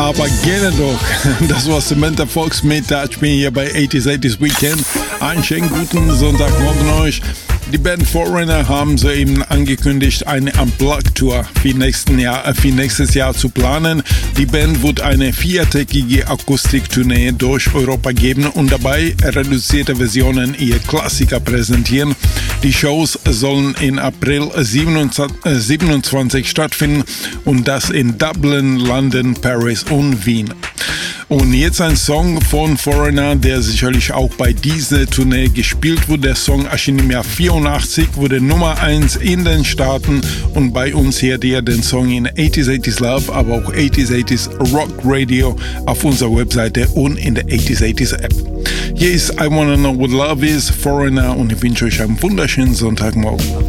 aber gerne doch. Das war Samantha Fox mit Touch Me hier bei 80s Weekend. Einen schönen guten Sonntagmorgen euch. Die Band Foreigner haben soeben angekündigt, eine Unplugged-Tour für nächstes Jahr zu planen. Die Band wird eine 4-tägige Akustiktournee durch Europa geben und dabei reduzierte Versionen ihrer Klassiker präsentieren. Die Shows sollen in April 27 stattfinden und das in Dublin, London, Paris und Wien. Und jetzt ein Song von Foreigner, der sicherlich auch bei dieser Tournee gespielt wurde. Der Song erschien im Jahr 84, wurde Nummer 1 in den Staaten und bei uns hört ihr den Song in 80s Love, aber auch 80s Rock Radio auf unserer Webseite und in der 80s App. Hier ist I Wanna Know What Love Is, Foreigner, und ich wünsche euch einen wunderschönen Sonntagmorgen.